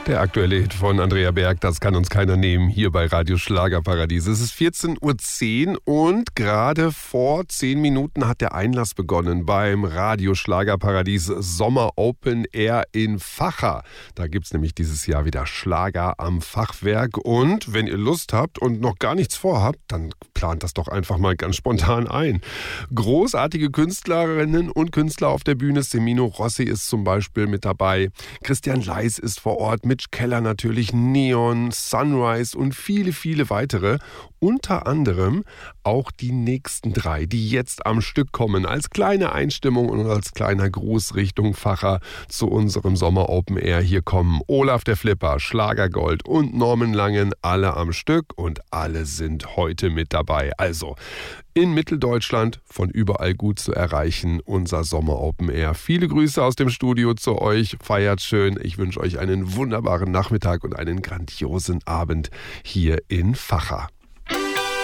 Der aktuelle Hit von Andrea Berg, das kann uns keiner nehmen, hier bei Radio Schlagerparadies. Es ist 14:10 Uhr und gerade vor 10 Minuten hat der Einlass begonnen beim Radio Schlagerparadies Sommer Open Air in Vacha. Da gibt es nämlich dieses Jahr wieder Schlager am Fachwerk. Und wenn ihr Lust habt und noch gar nichts vorhabt, dann plant das doch einfach mal ganz spontan ein. Großartige Künstlerinnen und Künstler auf der Bühne. Semino Rossi ist zum Beispiel mit dabei. Christian Leis ist vor Ort. Mitch Keller natürlich, Neon, Sunrise und viele, viele weitere. Unter anderem auch die nächsten 3, die jetzt am Stück kommen. Als kleine Einstimmung und als kleiner Gruß Richtung Vacha zu unserem Sommer Open Air. Hier kommen Olaf der Flipper, Schlagergold und Norman Langen, alle am Stück und alle sind heute mit dabei. Also in Mitteldeutschland von überall gut zu erreichen, unser Sommer Open Air. Viele Grüße aus dem Studio zu euch, feiert schön. Ich wünsche euch einen wunderbaren Nachmittag und einen grandiosen Abend hier in Vacha.